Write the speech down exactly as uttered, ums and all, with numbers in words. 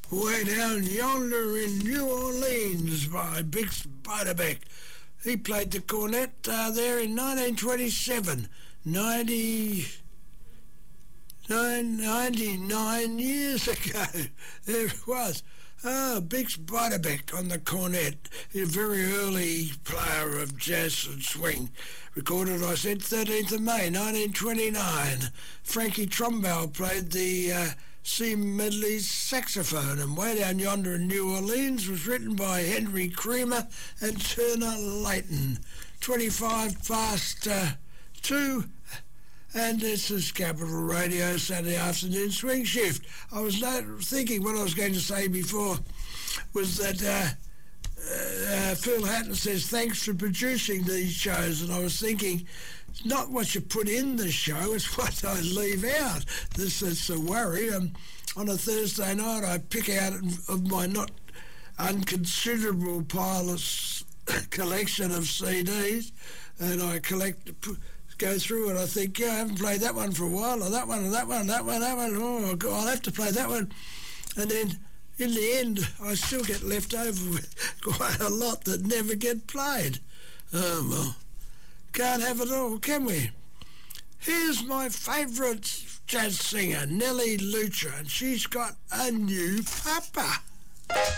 Way Down Yonder in New Orleans by Bix Beiderbecke. He played the cornet uh, there in nineteen twenty-seven, ninety, ninety-nine years ago. There it was. Ah, Bix Beiderbecke on the cornet, a very early player of jazz and swing. Recorded, I said, thirteenth of May, nineteen twenty-nine. Frankie Trumbull played the uh, C. Medley's saxophone, and Way Down Yonder in New Orleans was written by Henry Creamer and Turner Layton. twenty-five past uh, two, and this is Capital Radio Saturday afternoon swing shift. I was not thinking what I was going to say before was that uh, uh, Phil Hatton says thanks for producing these shows, and I was thinking it's not what you put in the show, it's what I leave out. This is the worry. Um, on a Thursday night I pick out of my not unconsiderable pile of s- collection of C Ds, and I collect go through it. I think, yeah, I haven't played that one for a while, or that one, or that one, that one, that one. Oh, God, I'll have to play that one. And then, in the end, I still get left over with quite a lot that never get played. Oh, well, can't have it all, can we? Here's my favourite jazz singer, Nellie Lucha, and she's got a new papa.